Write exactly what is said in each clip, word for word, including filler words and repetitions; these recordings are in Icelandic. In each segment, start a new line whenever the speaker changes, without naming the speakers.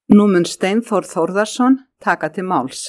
Nú mun Steinþór Þórðarson taka til máls.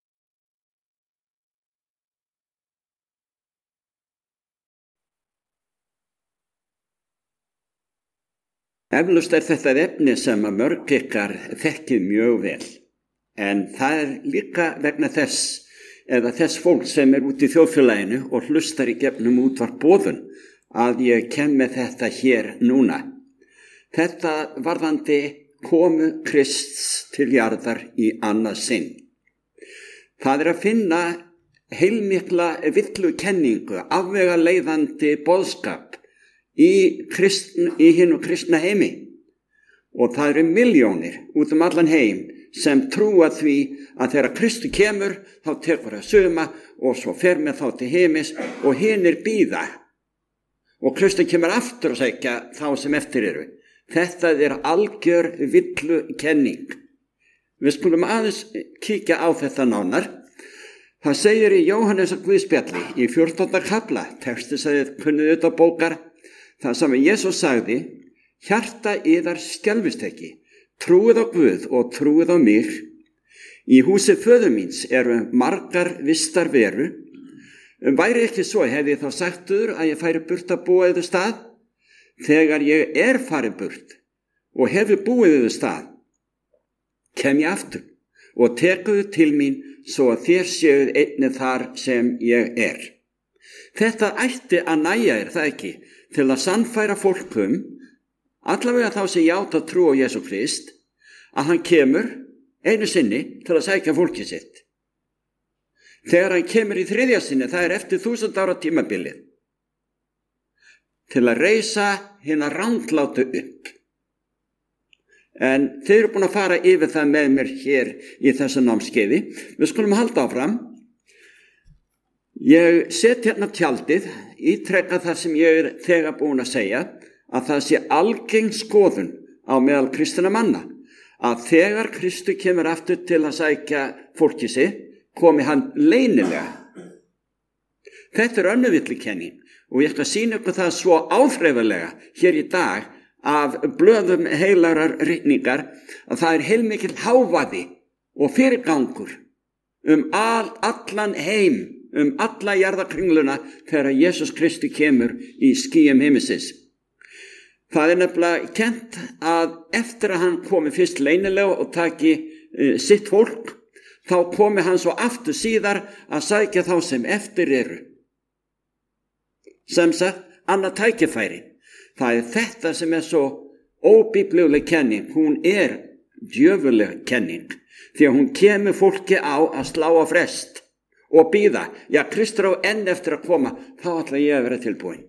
Eflaust er þetta efni sem að mörg ykkar þekkið mjög vel, en það er líka vegna þess, eða þess fólk sem er út í þjóðfélaginu og hlustar í gegnum útvarp boðun, að ég kem með þetta hér núna. Þetta varðandi komu Krists til jarðar í annað sinn. Það er að finna heilmikla villukenningu, afvegaleiðandi boðskap í, kristn, í hinu kristna heimi. Og það eru milljónir út um allan heim sem trúa því að þegar Kristu kemur, þá tekur það suma og svo fer með þá til heimis og hinir bíða. Og Kristu kemur aftur og sækja þá sem eftir eru. Þetta er algjör villukenning. Við skulum aðeins kíkja á þetta nánar. Það segir í Jóhannes og Guðspjalli í fjórtánda kafla, texti sagði kunnið auðvitað bókar, það sem Jesús sagði, hjarta yðar skelfist ekki, trúið á Guð og trúið á mig. Í húsi föður míns eru margar vistar veru. Væri ekki svo, hefði ég þá sagtur að ég færi burt að búa yfir stað? Þegar ég er farið burt og hefur búið yfir stað, kem ég aftur og tekuðu til mín svo að þér séuð einnig þar sem ég er. Þetta ætti að nægja er það ekki til að sannfæra fólkum, allavega þá sem játa trú á Jesú Krist, að hann kemur einu sinni til að sækja fólkið sitt. Þegar hann kemur í þriðja sinni, það er eftir þúsund ára tímabilið, til að reisa hina ranglátu upp. En þeir eru búin að fara yfir það með mér hér í þessu námskeiði. Við skulum halda áfram. Ég set hérna tjaldið, ítrekka það sem ég er þegar búin að segja, að það sé algeng skoðun á meðal kristinna manna, að þegar Kristu kemur aftur til að sækja fólkið sitt, komi hann leynilega. Þetta er önnur villukenning. Og ég ætla að sýna ykkur það svo áþreifanlega hér í dag af blöðum heilarar ritningar að það er heilmikill hávaði og fyrirgangur um all, allan heim, um alla jarðarkringluna þegar Jesús Kristi kemur í skýjum heimisins. Það er nefnilega kennt að eftir að hann komi fyrst leynilega og taki uh, sitt fólk, þá komi hann svo aftur síðar að sækja þá sem eftir eru. Sem sagt, annað tækifæri. Það er þetta sem er svo óbíbluleg kenning. Hún er djöfuleg kenning. Því að hún kemur fólki á að slá á frest og bíða. Já, Kristur á enn eftir að koma, þá ætla ég að vera tilbúin.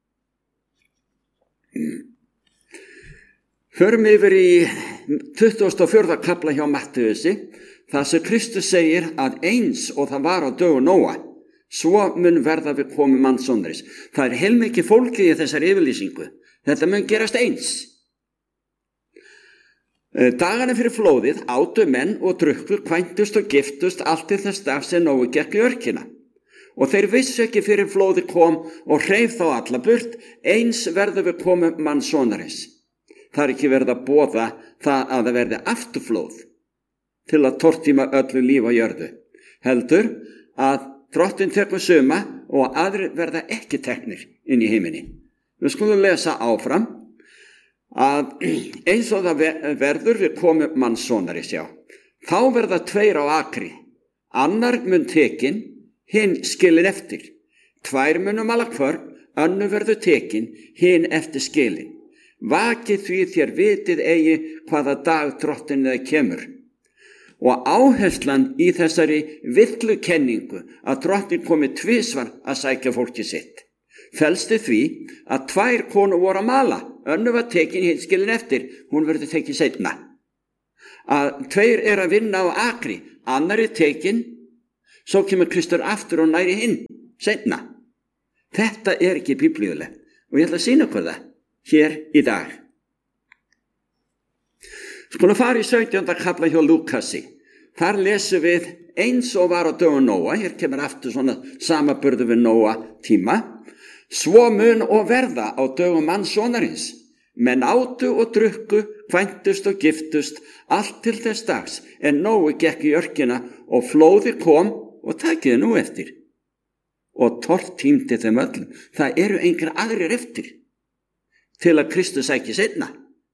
Förum yfir í tuttugasta og fjórða kafla hjá Mattheusi, þar sem Kristus segir að eins og það var á dögum Nóa, svo mun verða við komu mannssonaris. Það er heilmikið fólki í þessari yfirlýsingu. Þetta mun gerast eins. Dagana fyrir flóðið átu menn og drukku, kvæntust og giftust allt til þess dag sem Nói gekk í örkina. Og þeir vissu ekki fyrir flóðið kom og hreif þá alla burt, eins verða við komu mannssonaris. Það er ekki verið að boða það að það verði afturflóð til að tortíma öllu líf á jörðu. Heldur að Drottinn tekur suma og aðrir verða ekki teknir inn í heiminni. Við skulum lesa áfram að eins og það verður við komu mannssonaris, já. Þá verða tveir á akri, annar mun tekin, hinn skilin eftir. Tvær munum ala kvörn, önnur verður tekin, hinn eftir skilin. Vakið því þér vitið eigi hvaða dag Drottinn það kemur. Og áherslan í þessari villukenningu að Drottinn komi tvisvar að sækja fólkið sitt felsti því að tvær konur voru að mala, önnur var tekin, hinn skilin eftir, hún verður tekin seinna. Að tveir er að vinna á akri, annar er tekin, svo kemur Kristur aftur og næri hinn seinna. Þetta er ekki biblíulegt og ég ætla að sýna ykkur það hér í dag. Skulum fara í sautjánda kafla hjá Lúkasi. Þar lesum við eins og var á dögum Nóa, hér kemur aftur svona samaburður við Nóa tíma, svo mun og verða á dögum mannssonarins. Menn átu og drukku, kvæntust og giftust, allt til þess dags, en Nói gekk í örkina og flóði kom og takiði nú eftir. Og tortímdi þeim öllum. Það eru engir aðrir eftir til að Kristus sæki seinna.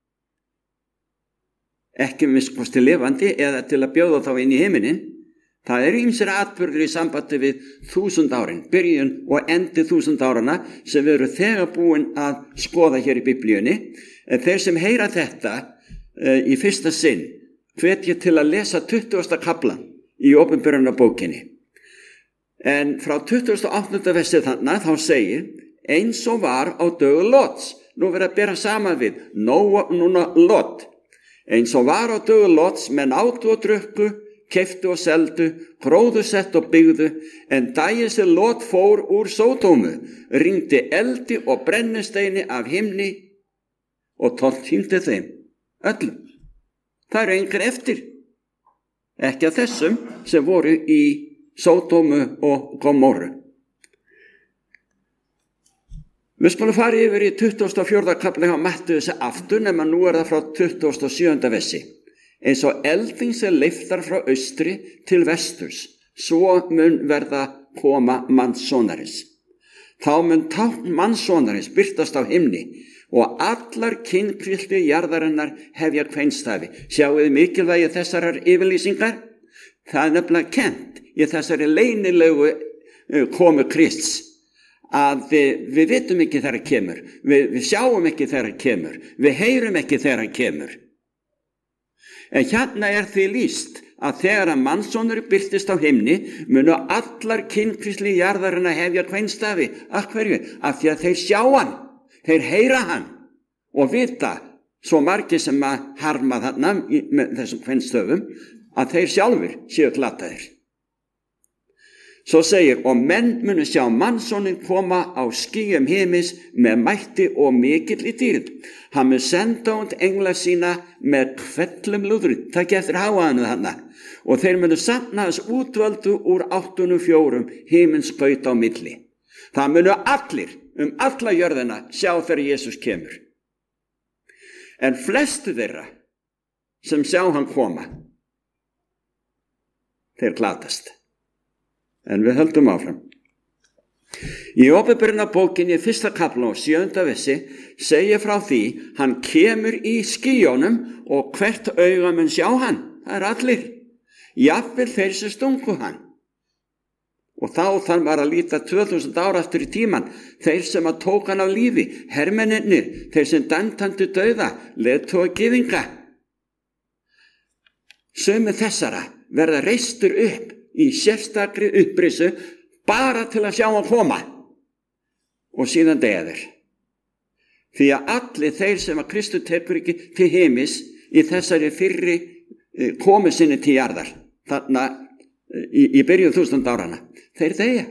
Ekki minnst lifandi eða til að bjóða þá inn í heiminin. Það eru ýmsir atburðir í sambandi við þúsund árin, byrjun og endi þúsund árana sem við erum þegar búin að skoða hér í Biblíunni. Þeir sem heyra þetta uh, í fyrsta sinn hvet ég til að lesa tuttugasta kaflan í Opinberunarbókinni. En frá tuttugasta og áttunda versi þannig þá segir eins og var á dögum Lots. Nú verður að bera saman við Nóa, núna Lot. Eins og var á dögum Lots, menn átu og drukku, keyptu og seldu, gróðu sett og byggðu, en daginn sem Lot fór úr Sódómu, rigndi eldi og brennisteini af himni og tortímdi þeim öllum. Það eru engir eftir, ekki af þessum sem voru í Sódómu og Gomorru. Við skulum fara yfir í tuttugasta og fjórða kafla hjá Mattheusar aftur, nema nú er það frá tuttugasta og sjöunda versi. Eins og elding sem leiftar frá austri til vesturs, svo mun verða koma mannssonarins. Þá mun tákn mannssonarins birtast á himni og allar kynkvilti jarðarinnar hefja kveinstafi. Sjáuð mikilvægi þessarar yfirlýsingar? Það er nefnilega kennt í þessari leynilegu komu Krists að við, við vitum ekki þegar hann kemur, við, við sjáum ekki þegar hann kemur, við heyrum ekki þegar hann kemur. En hérna er því lýst að þegar að mannssonur birtist á himni munu allar kynkvísli jarðarinnar hefja kveinstafi. Af hverju? Af því að þeir sjá hann, þeir heyra hann og vita svo margir sem að harma þarna með þessum kveinstöfum að þeir sjálfur séu glataðir. Svo segir, og menn munu sjá mannssonin koma á skýjum himins með mætti og mikill í dýrð. Hann mun senda út engla sína með hvellum lúðri, takk eftir háaðinu þarna, og þeir munu safna þess útvöldu úr áttunum fjórum himins skaut á milli. Það munu allir um alla jörðina sjá þegar Jesus kemur. En flestu þeirra sem sjá hann koma, þeir glatast. En við höldum áfram. Í Opinberunarbókinni í fyrsta kafla og sjöunda versi segir frá því hann kemur í skýjónum og hvert auga mun sjá hann. Það er allir. Jafnvel þeir sem stungu hann. Og þá þann var að líta tvö þúsund ára aftur í tíman. Þeir sem að tók hann af lífi, hermennirnir, þeir sem dæmt hann til dauða, leiðtoga gyðinga. Sumir þessara verða reistur upp í sérstakri upprisu bara til að sjá hann koma og síðan deyja þeir. Því að allir þeir sem að Kristur tekur ekki til heimis í þessari fyrri komu sinni til jarðar, þarna í, í byrjun þúsund árana, þeir deyja.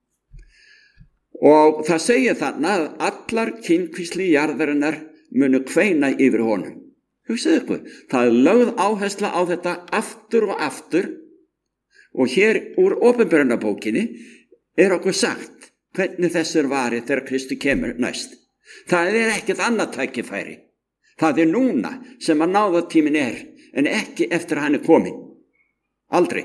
Og það segir þarna að allar kynkvísli jarðarinnar munu kveina yfir honum. Hugsið ykkur, það er lögð áhersla á þetta aftur og aftur. Og hér úr Opinberunarbókinni er okkur sagt hvernig þessur varið þegar Kristur kemur næst. Það er ekkert annað tækifæri. Það er núna sem að náðatíminn er, en ekki eftir að hann er komin. Aldrei.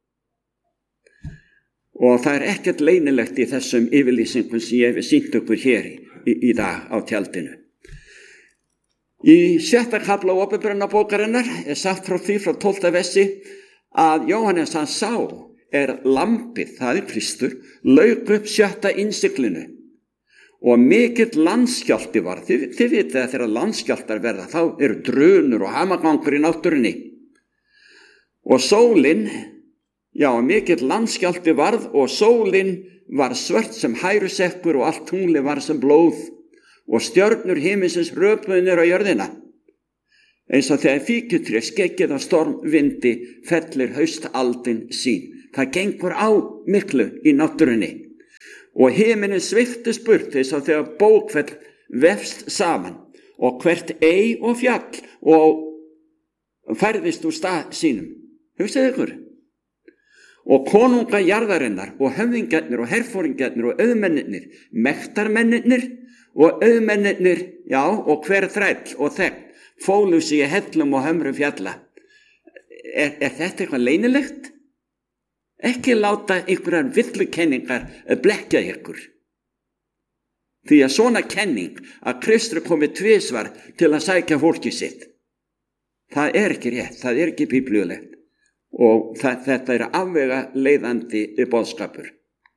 Og það er ekkert leynilegt í þessum yfirlýsingum sem ég hef sýnt okkur hér í, í dag á tjaldinu. Í sjötta kafla Opinberunarbókarinnar er sagt frá því frá tólfta versi að Jóhannes hann sá er lambið, það er Kristur, lauk upp sjötta innsiglinu og mikill landskjálfti var. Þið, þið vitið að þegar landskjálftar verða, þá eru drunur og hamagangur í náttúrunni. Og sólin, já, mikill landskjálfti varð og sólin var svört sem hærusekkur og allt tungli var sem blóð og stjörnur himinsins röpuðu niður á jörðina. Eins og þegar fíkjutré skeggið á stormvindi fellir haustaldin sín. Það gengur á miklu í náttúrunni. Og himinin sviftist burt eins og þegar bókfell vefst saman og hvert ei og fjall og færðist úr stað sínum. Hugsið ykkur. Og konunga jarðarinnar og höfðingjarnir og herfóringjarnir og auðmennirnir, mektarmennirnir og auðmennirnir, já, og hver þræll og þegn fólu sig í hellum og hömrum fjalla. Er, er þetta eitthvað leynilegt? Ekki láta einhverjar villukenningar blekkja ykkur. Því að svona kenning að Kristur komi tvisvar til að sækja fólki sitt, það er ekki rétt, það er ekki biblíulegt og það, þetta er afvega leiðandi boðskapur.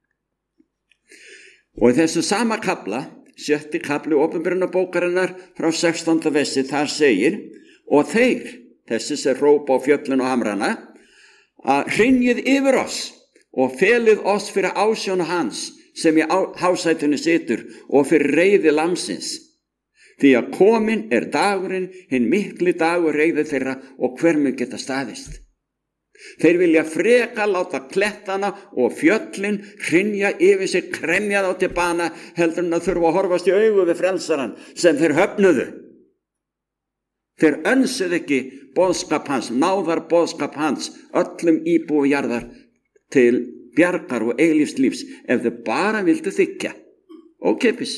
Og í þessu sama kafla, sjötti kafli Opinberunarbókarinnar frá sextánda versi, þar segir: og þeir, þessi sem hrópa á fjöllin og hamrana, að hrynjið yfir oss og felið oss fyrir ásjón hans sem í hásætinu situr og fyrir reiði landsins. Því að komin er dagurinn, hinn mikli dagur reiði þeirra og hver mun geta staðist. Þeir vilja freka láta klettana og fjöllin hrynja yfir sig, kremja þá til bana, heldur en að þurfa að horfast í augu við frelsaran sem þeir höfnuðu. Þeir önsuðu ekki boðskap hans, náðar boðskap hans, öllum íbúi jarðar til bjargar og eilífs lífs, ef þau bara vildu þykja. Ókeypis.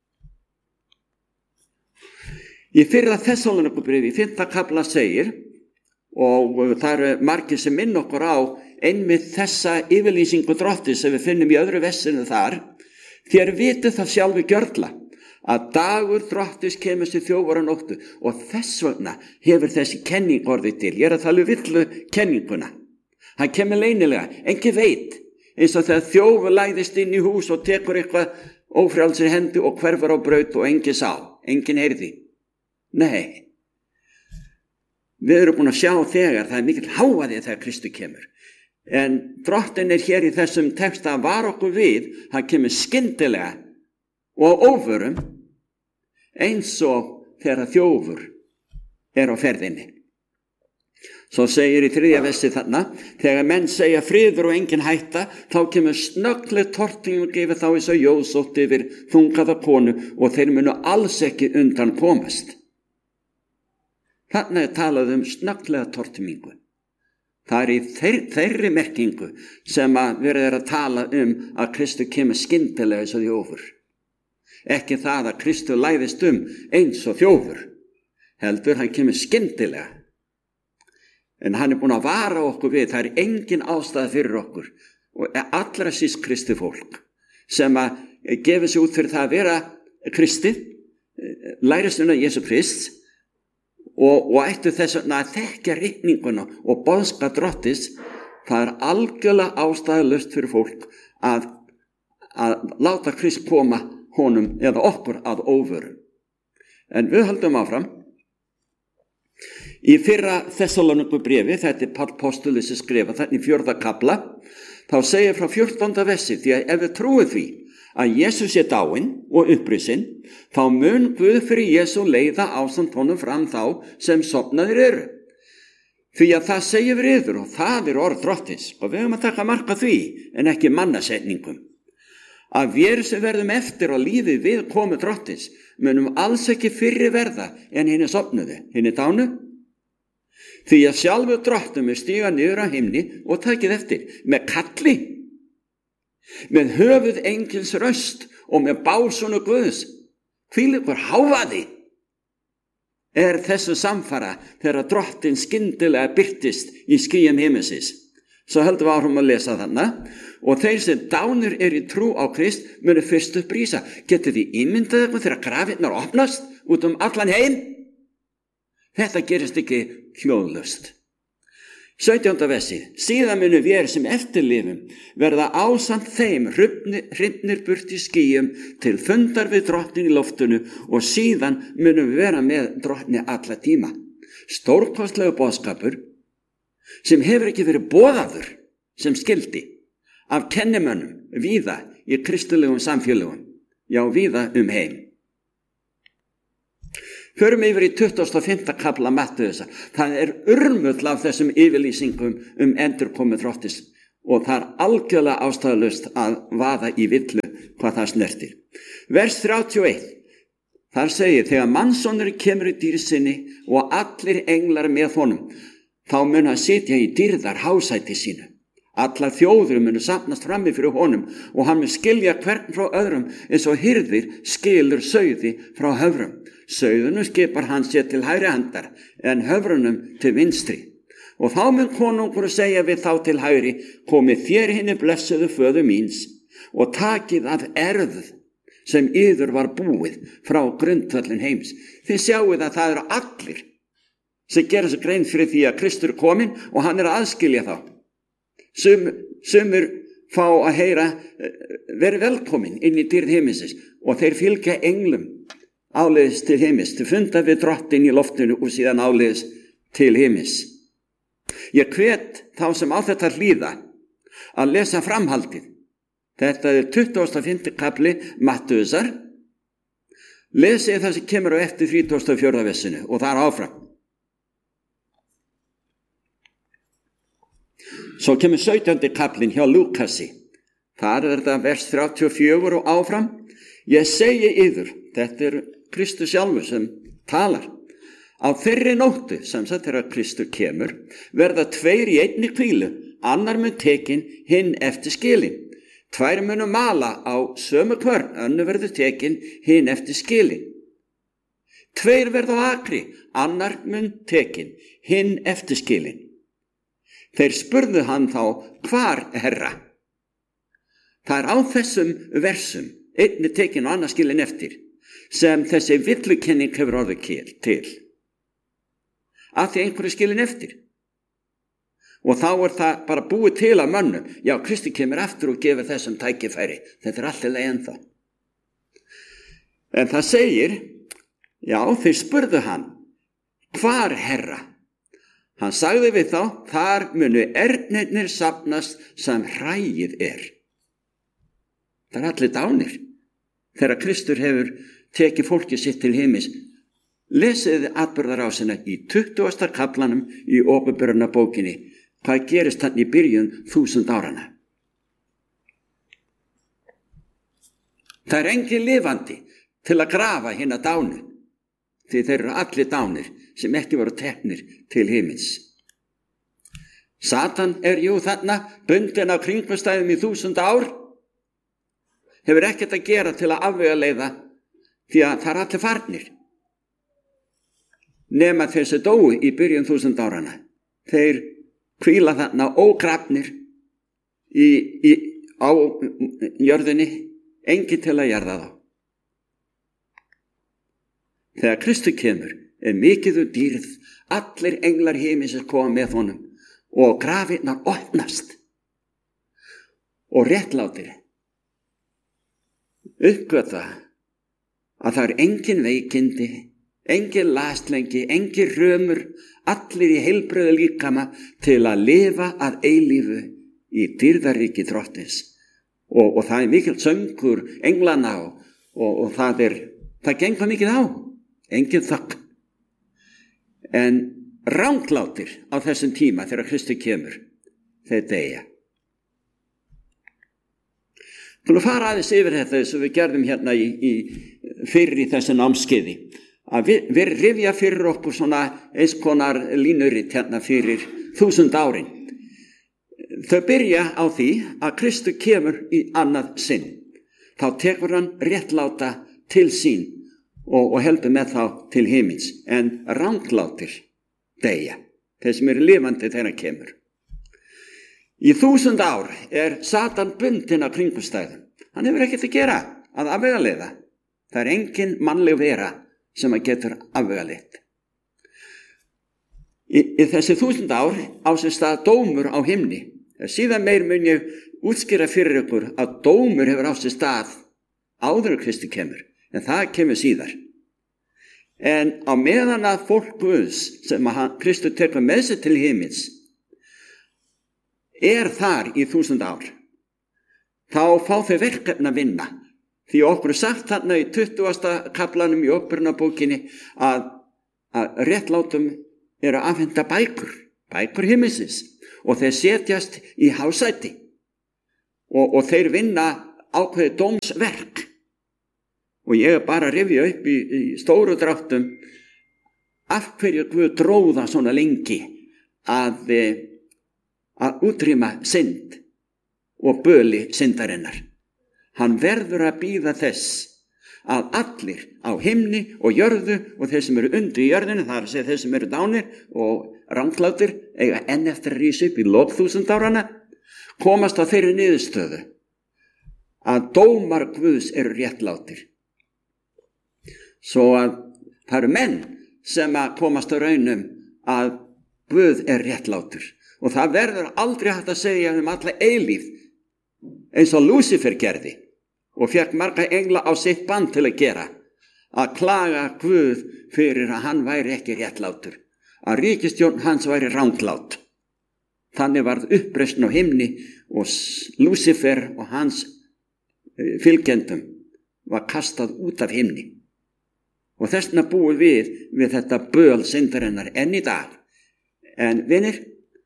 Í fyrra Þessaloníkubréfi, í fimmta kafla segir, og það eru margir sem minn okkur á einmitt þessa yfirlýsingu Drottins sem við finnum í öðru vessinu þar: þér vitið það sjálfi gjörla að dagur Drottins kemur sér þjófar á nóttu, og þess vegna hefur þessi kenning orðið til. Ég er að tala um villu kenninguna. Hann kemur leynilega, engin veit, eins og þegar þjófur læðist inn í hús og tekur eitthvað ófrjálsir hendi og hverfur á braut og engin sá, engin heyrði. Nei, við erum búin að sjá þegar það er mikill hávaði þegar Kristur kemur. En Drottinn er hér í þessum texta að vara okkur við, hann kemur skyndilega og óvörum, eins og þegar þjófur er á ferðinni. Svo segir í þriðja versi þarna: þegar menn segja friður og engin hætta, þá kemur snöggleg tortíð og gefur þá eins og jósótt yfir þungaða konu og þeir munu alls ekki undan komast. Þarna er talað um snögglega tortímingu. Það er í þeir, þeirri merkingu sem að verið er að tala um að Kristur kemur skyndilega eins og þjófur. Ekki það að Kristur læðist um eins og þjófur, heldur hann kemur skyndilega. En hann er búin að vara okkur við, það er engin ástæða fyrir okkur og allra síst Kristi fólk sem að gefa sig út fyrir það að vera Kristið, lærisveina Jesú Krists og, og ættu þess að þekkja ritninguna og boðskap Drottins. Það er algjörlega ástæðulaust fyrir fólk að, að láta Krist koma honum eða okkur að óvöru. En við höldum áfram. Í fyrra Þessaloníkubréfi, þetta er Páll postuli sem skrifa þarna í fjórða kafla, þá segir frá fjórtánda versi: því að ef við trúið því að Jesús er dáinn og upprisinn, þá mun Guð fyrir Jesú leiða ásamt honum fram þá sem sofnaðir eru. Því að það segir við yður, og það er orð Drottins, og við höfum að taka mark á því en ekki mannasetningum, að við sem verðum eftir og lífið við komu Drottins munum alls ekki fyrri verða en hinni sofnuðu, hinni dánu. Því að sjálfur Drottum er stíga niður á himni og takið eftir með kalli, með höfuð engils röst og með básunu Guðs. Hvílíkur hávaði er þessu samfara þegar Drottinn skyndilega birtist í skýjum himinsins. Svo höldum við áfram að lesa þarna: og þeir sem dánir er í trú á Krist munu fyrst upprísa. Getið þið ímyndað ykkur þegar grafirnar opnast út um allan heim? Þetta gerist ekki hljóðlaust. sautjánda versi: síðan munu vér sem eftirlifum verða ásamt þeim hrifnir burt í skýjum til fundar við Drottinn í loftinu, og síðan munum við vera með Drottni alla tíma. Stórkostlegu boðskapur sem hefur ekki verið boðaður sem skildi af kennimönnum víða í kristilegum samfélögum, já víða um heim. Förum yfir í tuttugasta og fimmta kafla Mattheusar. Það er urmull af þessum yfirlýsingum um endurkomu Drottins og það er algjörlega ástæðulaust að vaða í villu hvað það snertir. Vers þrjátíu og eitt. Þar segir: þegar mannssonur kemur í dýrsinni og allir englar með honum, þá mun hann sitja í dýrðar hásæti sínu. Allar þjóður munu safnast frammi fyrir honum og hann mun skilja hvern frá öðrum eins og hirðir skilur sauði frá höfrum. Sauðunum skipar hann sér til hægri handar en höfrunum til vinstri. Og þá mun konungur segja við þá til hægri, komið þér hinni blessuðu föður míns og takið af erð sem yður var búið frá grundvöllin heims. Þið sjáuð að það eru allir sem gera sér grein fyrir því að Kristur er kominn og hann er að aðskilja þá. Sum, sumur fá að heyra, veri velkomin inn í dýrð himmisins og þeir fylgja englum áleiðis til himmis, til funda við drottin í loftinu og síðan áleiðis til himmis. Ég hvet þá sem á þetta hlýða að lesa framhaldið. Þetta er tuttugasta og fimmti kafli Mattheusar. Lesið það sem kemur á eftir þrítugasta og fjórða versinu og þar áfram. Svo kemur sautjándi kaflinn hjá Lúkasi. Þar er þetta vers þrjátíu og fjögur og áfram. Ég segi yður, þetta er Kristus sjálfur sem talar. Á þeirri nóttu, sem sagt þegar Kristur kemur, verða tveir í einni hvílu, annar mun tekin, hinn eftir skilin. Tvær munu mala á sömu kvörn, önnur verður tekin, hinn eftir skilin. Tveir verða á akri, annar mun tekin, hinn eftir skilin. Þeir spurðu hann þá, hvar herra? Það er á þessum versum, einni tekin og annar skilin eftir, sem þessi villukenning hefur orðið til. Að því einhverju skilin eftir. Og þá er það bara búið til að mönnum. Já, Kristi kemur aftur og gefur þessum tækifæri. Þetta er alltaf leið ennþá. En það segir, já, þeir spurðu hann, hvar herra? Hann sagði við þá, þar munu ernirnir safnast sem hræið er. Það er allir dánir. Þegar Kristur hefur tekið fólkið sitt til heimis. Lesið atburðarásina í tuttugasta kaflanum í Åpenbarunarbókinni. Hvað gerist hann í byrjun þúsund árana? Það er engin lifandi til að grafa hina dánu, því þeir eru allir dánir sem ekki voru teknir til himins. Satan er jú þarna bundinn á kringumstæðum í þúsund ár, hefur ekkert að gera til að afvegaleiða því að það er allir farnir. Nema þeir sem dóu í byrjun þúsund árana. Þeir hvíla þarna ógrafnir í, í, á jörðinni, engin til að jarða þá. Þegar Kristur kemur er mikið úr dýrð, allir englar himins koma með honum og grafirnar opnast og réttlátir uppgötva að það er engin veikindi, engin lastlengi, engin römur, allir í heilbrigðu líkama til að lifa að eilífu í dýrðaríki drottins. Og, og það er mikil söngur englana og, og, og það er, það gengur mikið á, engin þögn. En ranglátir á þessum tíma þegar Kristur kemur, þeir deyja. Þú fara aðeins yfir þetta sem við gerðum hérna í, í, fyrir í þessu námskeiði. Að við, við rifja fyrir okkur svona eins konar línuritt hérna fyrir þúsund árin. Þau byrja á því að Kristur kemur í annað sinn. Þá tekur hann réttláta til sín og, og heldur með þá til himins. En ranglátir deyja, þeir sem eru lifandi þegar hann kemur. Í þúsund ár er Satan bundinn af kringumstæðum. Hann hefur ekkert að gera að afvegaleiða. Það er engin mannleg vera sem að getur afvegaleitt. Í, í þessi þúsund ár á sér stað dómur á himni. Síðan meir mun ég útskýra fyrir ykkur að dómur hefur á sér stað áður en Kristur kemur, en það kemur síðar. En á meðan að fólk Guðs sem að Kristur tekur með sér til himins er þar í þúsund ár, þá fá þau verkefni að vinna. Því okkur er sagt þarna í tuttugasta kaflanum í Åpenbarunarbókinni að, að réttlátum eru að afhenda bækur, bækur himinsins, og þeir setjast í hásæti og, og þeir vinna ákveðið dómsverk. Og ég er bara að rifja upp í, í stóru dráttum af hverju Guð dróða svona lengi að, að útrýma synd og böli syndarinnar. Hann verður að bíða þess að allir á himni og jörðu og þeir sem eru undir í jörðinu, það er að segja þeir sem eru dánir og ranglátir, eiga enn eftir að rísa upp í lok þúsund árana, komast á þeirri niðurstöðu að dómar Guðs eru réttlátir. Svo að það eru menn sem að komast á raunum að Guð er réttlátur. Og það verður aldrei hægt að segja um alla eilífð eins og Lúsífer gerði og fekk marga engla á sitt band til að gera, að klaga Guð fyrir að hann væri ekki réttlátur, að ríkisstjórn hans væri ranglát. Þannig varð uppreisn á himni og Lúsífer og hans fylgjendum var kastað út af himni. Og þessna búum við við þetta böl syndarinnar enn í dag. En vinir,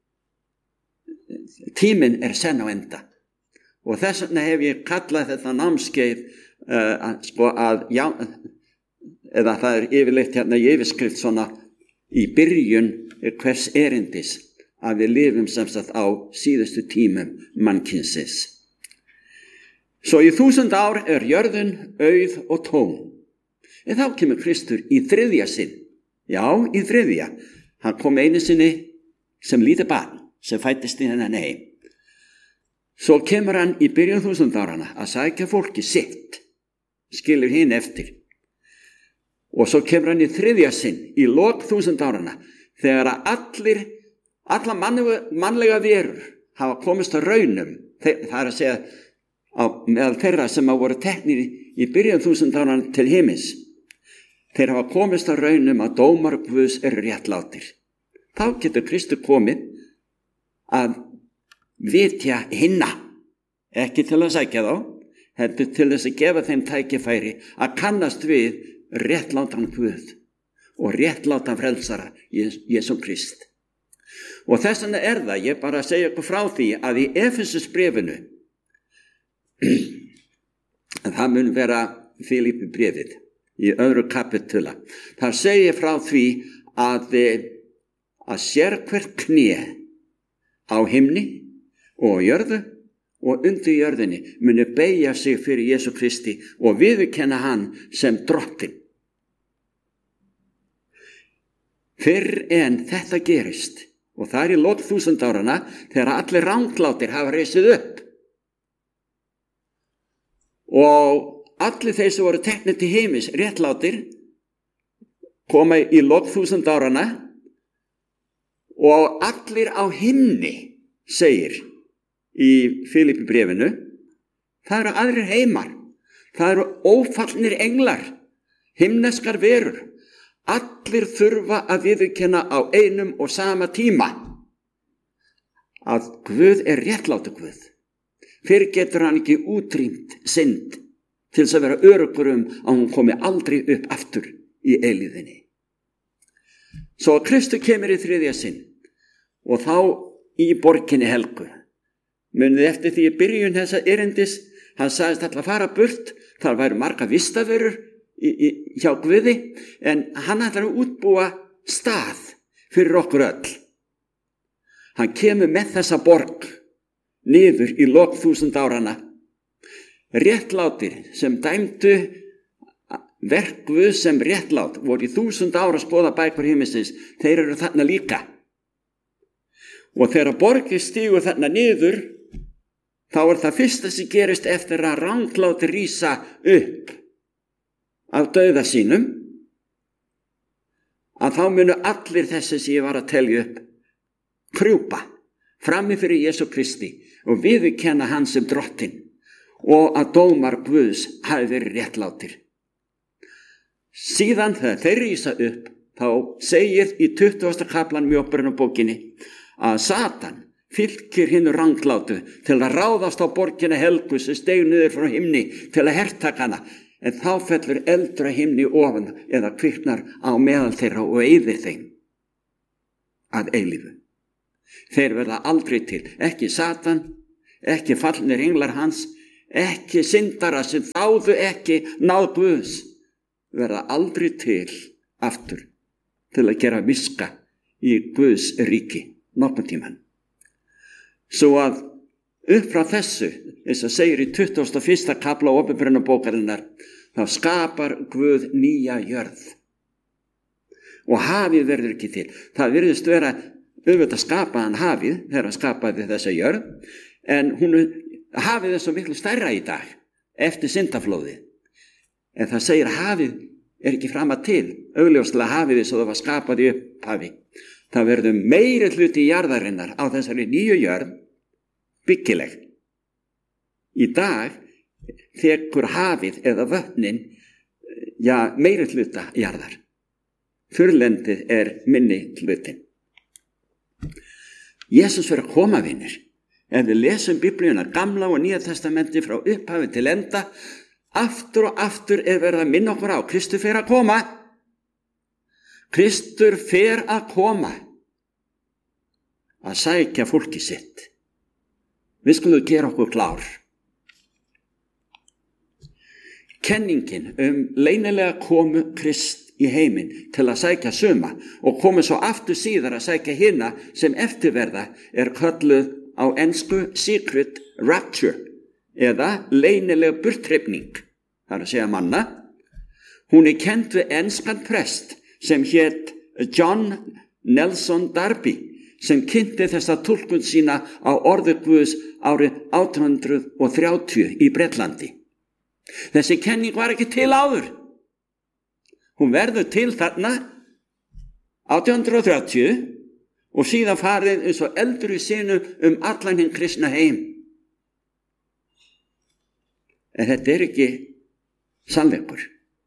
tíminn er senn á enda. Og þess vegna hef ég kallað þetta námskeið uh, að, sko, að, já, eða það er yfirleitt hérna í yfirskrift svona í byrjun hvers erindis að við lifum sem sagt á síðustu tímum mannkynsins. Svo í þúsund ár er jörðin auð og tóm. En þá kemur Kristur í þriðja sinn. Já, í þriðja. Hann kom einu sinni sem lítið barn sem fættist í hennan heim. Svo kemur hann í byrjun þúsund árana að sækja fólki sitt, skilur hinn eftir. Og svo kemur hann í þriðja sinn í lok þúsund árana þegar að allir, alla mannlega verur hafa komist að raunum, það er að segja á meðal þeirra sem hafa voru teknir í byrjun þúsund árana til himins. Þeir hafa komist að raunum að dómar Guðs eru réttlátir. Þá getur Kristur komið að vitja hinna, ekki til að sækja þá, heldur til þess að gefa þeim tækifæri að kannast við réttlátan Guð og réttlátan frelsara Jesú Krist. Og þess vegna er það, ég bara að segja ykkur frá því að í Efesusbréfinu, það mun vera Filipi bréfið í öðru kapitula, þar segir frá því að, að sérhvert kné á himni og jörðu og undir jörðinni muni beygja sig fyrir Jesú Kristi og viðurkenna hann sem drottinn. Fyrr en þetta gerist, og það er í lok þúsund árana þegar allir ranglátir hafa reisið upp og allir þeir sem voru teknir til heimis réttlátir koma í lok þúsund árana og allir á himni, segir í Filipi bréfinu, það eru aðrir heimar, það eru ófallnir englar, himneskar verur, allir þurfa að viðurkenna á einum og sama tíma að Guð er réttlátur Guð. Fyrir getur hann ekki útrýmt synd til þess að vera öruggur um að hún komi aldrei upp aftur í eilíðinni. Svo Kristur kemur í þriðja sinn og þá í borginni helgu. Munið eftir því í byrjun þessa erindis, hann sagðist alltaf að fara burt, þar væru marga vistaverur í, í, hjá Guði, en hann ætlar að útbúa stað fyrir okkur öll. Hann kemur með þessa borg niður í lok þúsund árana. Réttlátir sem dæmdu verk Guðs sem réttlát voru í þúsund ára að skoða bækur himinsins, þeir eru þarna líka. Og þegar borgir stígur þarna niður, þá er það fyrsta sem gerist eftir að ranglátir rísa upp af dauða sínum, að þá munu allir þessi sem ég var að telja upp krjúpa frammi fyrir Jesú Kristi og viðurkenna hann sem drottinn og að dómar Guðs hafi verið réttlátir. Síðan þegar þeir rísa upp, þá segir í tuttugasta kaplan Mjóbrunarbókinni að Satan fylgir hinu ranglátu til að ráðast á borgina helgu sem steig niður frá himni til að hertaka hana, en þá fellur eldur að himni ofan eða kviknar á meðal þeirra og eyðir þeim að eilífu. Þeir verða aldrei til, ekki Satan, ekki fallnir englar hans, ekki syndara sem þáðu ekki náð Guðs, verða aldrei til aftur til að gera viska í Guðs ríki nokkurn tímann. Svo að upp frá þessu, eins og segir í tuttugasta og fyrsta kafla Opinberunarbókarinnar, þá skapar Guð nýja jörð. Og hafið verður ekki til. Það virðist vera auðvitað skapaðan hafið þegar hann skapaði þessa jörð, en hún, hafið er svo miklu stærra í dag eftir syndaflóðið. En það segir hafið er ekki fram að til, augljóslega hafið þess að það var skapað í upphafi. Það verður meiri hluti jarðarinnar á þessari nýju jörð byggileg. Í dag þekur hafið eða vötnin ja, meiri hluta jarðar. Þurrlendið er minni hlutin. Jesús verður að koma, vinir. Ef við lesum Biblíuna, Gamla og Nýja testamenti frá upphafi til enda, aftur og aftur er verið að minna okkur á. Kristur fer að koma. Kristur fer að koma. Að sækja fólki sitt. Við skulum gera okkur klár. Kenningin um leynilega komu Krist í heiminn til að sækja suma og komu svo aftur síðar að sækja hina sem eftirverða er kölluð á ensku secret rapture eða leynilega burthrifning, það er að segja manna. Hún er kennd við enskan prest sem hét John Nelson Darby sem kynnti þessa túlkun sína á orði Guðs árið átján hundruð þrjátíu í Bretlandi. Þessi kenning var ekki til áður. Hún verður til þarna átján hundruð þrjátíu og síðan farið eins og eldur í sinu um allan hinn kristna heim. En þetta er ekki sannleikur.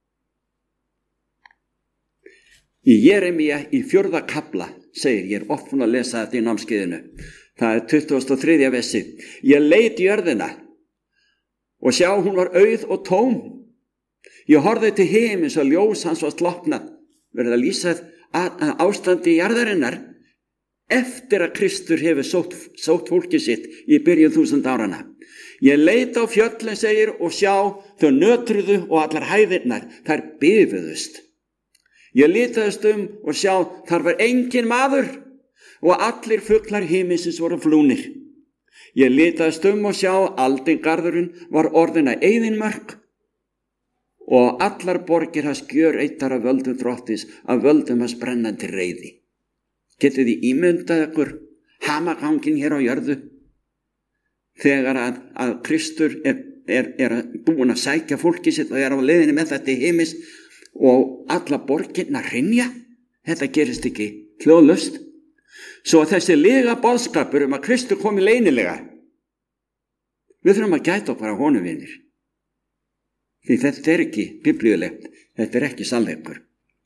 Í Jeremía í fjórða kafla segir, ég er oft búin að lesa þetta í námskeiðinu, það er tuttugasta og þriðja versi. Ég leit jörðina og sjá hún var auð og tóm. Ég horfði til himins og ljós hans var slokknað. Verið að lýsa ástandi jarðarinnar eftir að Kristur hefur sótt, sótt fólki sitt í byrjun þúsund árana. Ég leit á fjöllin, segir, og sjá þau nötruðu og allar hæðirnar, þær bifuðust. Ég litaðist um og sjá þar var engin maður og allir fuglar himinsins voru flúnir. Ég litaðist um og sjá aldingarðurinn var orðin að eyðinmörk og allar borgir hans gjöreyttar af völdum drottins, af völdum hans brennandi reiði. Getið þið ímyndað ykkur hamagangin hér á jörðu þegar að, að Kristur er, er, er búin að sækja fólki sitt og er á leiðinni með þetta í heimis og alla borgirna hrynja? Þetta gerist ekki hljóðlaust. Svo að þessi lega boðskapur um að Kristur komi leynilega, við þurfum að gæta okkur á honum, vinir. Því þetta er ekki biblíulegt, þetta er ekki sannleikur.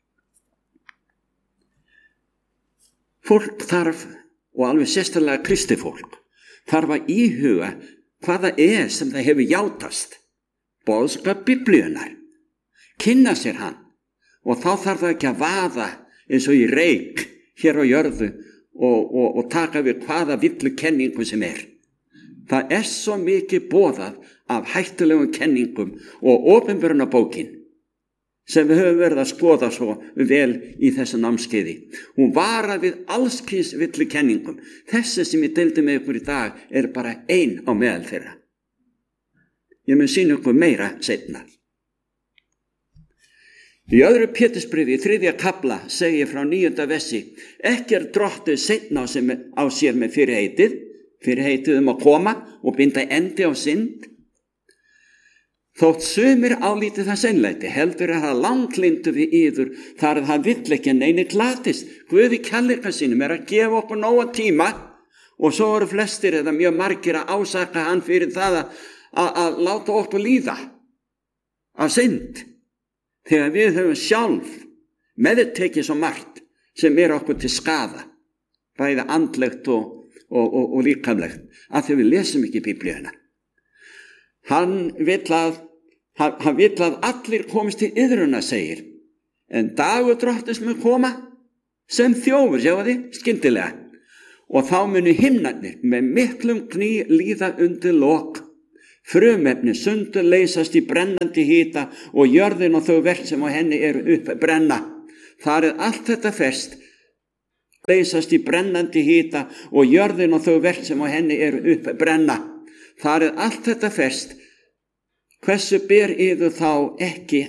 Fólk þarf, og alveg sérstaklega kristi fólk, þarf að íhuga hvað það er sem það hefur játast. Boðskap biblíunar. Kynna sér hann. Og þá þarf það ekki að vaða eins og í reik hér á jörðu og, og, og taka við hvaða villu kenningu sem er. Það er svo mikið boðað af hættulegum kenningum og Opinberunarbókin sem við höfum verið að skoða svo vel í þessu námskeiði. Hún varar við allskyns villu kenningum. Þessi sem ég deildi með ykkur í dag er bara ein á meðal þeirra. Ég mun sýna ykkur meira seinna. Í öðru Pétursbréfi í þriðja kafla segir frá níunda versi, ekki er drottið seinna á sér með fyrirheitið, fyrirheitið um að koma og binda endi á synd. Þótt sumir álítið það seinlæti, heldur að það langlindu við yður, þar að það vill ekki neini glatist. Guð í kærleika sínum er að gefa okkur nóga tíma og svo eru flestir eða mjög margir að ásaka hann fyrir það að, að, að láta okkur líða af synd. Þegar við höfum sjálf meðtekið svo margt sem er okkur til skaða, bæði andlegt og, og, og, og líkamlegt, að því við lesum ekki Biblíuna. Hann vill að, hann, hann vill að allir komist til iðruna, segir, en dagur drottins mun koma sem þjófur, sjáu þið, skyndilega, og þá munu himnarnir með miklum gný líða undir lok. Frumefni sundur leysast í brennandi hita og jörðin og þau verk sem á henni eru upp brenna. Þar er allt þetta fest leysast í brennandi hita og jörðin og þau verk sem á henni eru upp brenna. Þar er allt þetta fest. Hversu ber yður þá ekki